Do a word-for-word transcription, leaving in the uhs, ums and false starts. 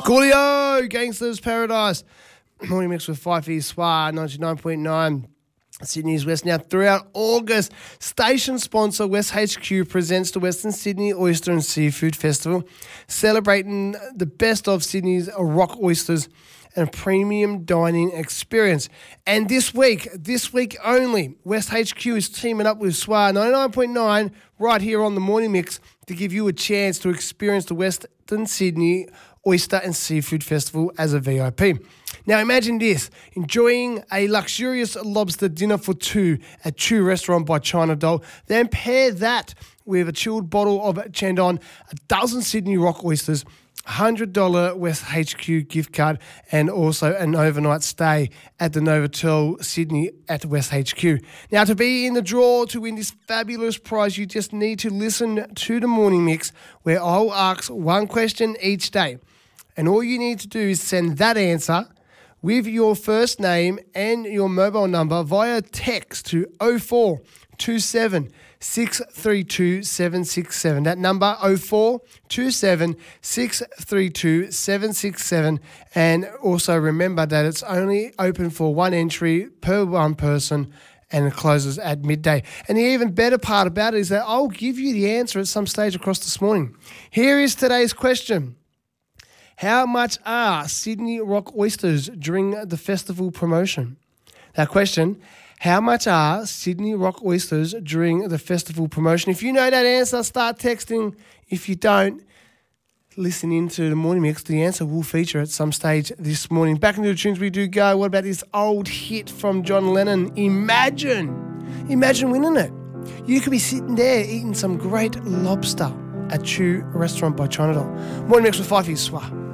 Coolio, Gangsters Paradise. Morning mix with Fifey Swa, ninety-nine point nine. Sydney's West. Now, throughout August, station sponsor West H Q presents the Western Sydney Oyster and Seafood Festival, celebrating the best of Sydney's rock oysters and premium dining experience. And this week, this week only, West H Q is teaming up with S W A ninety-nine point nine right here on the Morning Mix to give you a chance to experience the Western Sydney Oyster and Seafood Festival as a V I P. Now imagine this, enjoying a luxurious lobster dinner for two at Chew Restaurant by China Doll. Then pair that with a chilled bottle of Chandon, a dozen Sydney rock oysters, one hundred dollars West H Q gift card, and also an overnight stay at the Novotel Sydney at West H Q. Now, to be in the draw to win this fabulous prize, you just need to listen to the Morning Mix, where I'll ask one question each day. And all you need to do is send that answer with your first name and your mobile number via text to oh four two seven, six three two, seven six seven. That number, oh four two seven, six three two, seven six seven. And also remember that it's only open for one entry per one person, and it closes at midday. And the even better part about it is that I'll give you the answer at some stage across this morning. Here is today's question. How much are Sydney rock oysters during the festival promotion? That question, how much are Sydney rock oysters during the festival promotion? If you know that answer, start texting. If you don't, listen into the Morning Mix. The answer will feature at some stage this morning. Back into the tunes we do go. What about this old hit from John Lennon? Imagine. Imagine winning it. You could be sitting there eating some great lobster at Chew Restaurant by China Doll. Morning Mix with Fifey Swa.